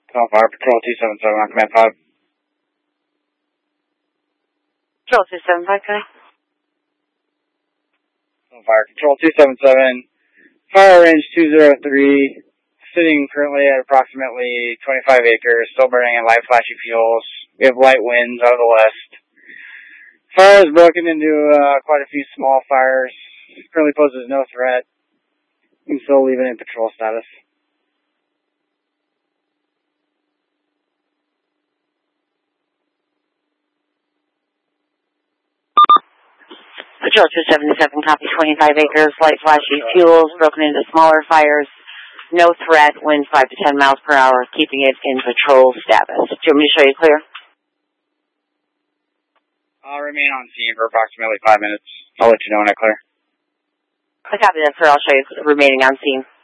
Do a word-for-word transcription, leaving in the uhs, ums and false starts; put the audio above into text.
Call Fire Patrol two seven seven on Command five. Patrol two seven five, can I? Call Fire Control two seven seven. Fire range two zero three. Sitting currently at approximately twenty-five acres, still burning in light flashy fuels. We have light winds out of the west. Fire has broken into uh, quite a few small fires. Currently poses no threat. You can still leave it in patrol status. Patrol two seventy-seven, copy twenty-five acres, light flashy fuels, broken into smaller fires. No threat, winds five to ten miles per hour, keeping it in patrol status. Do you want me to show you clear? I'll remain on scene for approximately five minutes. I'll let you know when I clear. I copy that, sir. I'll show you remaining on scene.